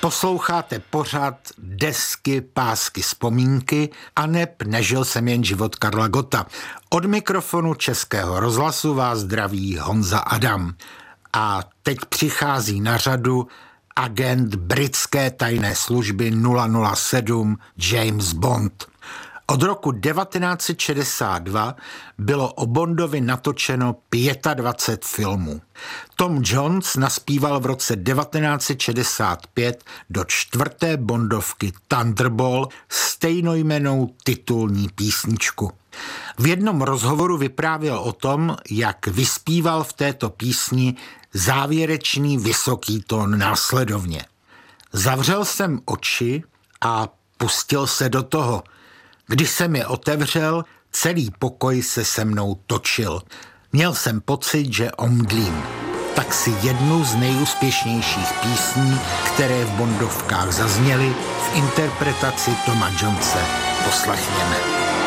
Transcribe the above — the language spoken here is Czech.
Posloucháte pořad Desky, pásky, vzpomínky aneb Nežil jsem jen život Karla Gotta. Od mikrofonu Českého rozhlasu vás zdraví Honza Adam. A teď přichází na řadu agent britské tajné služby 007 James Bond. Od roku 1962 bylo o Bondovi natočeno 25 filmů. Tom Jones naspíval v roce 1965 do 4. Bondovky Thunderball stejnojmennou titulní písničku. V jednom rozhovoru vyprávěl o tom, jak vyspíval v této písni závěrečný vysoký tón následovně. Zavřel jsem oči a pustil se do toho. Když jsem je otevřel, celý pokoj se mnou točil. Měl jsem pocit, že omdlím. Tak si jednu z nejúspěšnějších písní, které v Bondovkách zazněly, v interpretaci Toma Jonese poslechněme.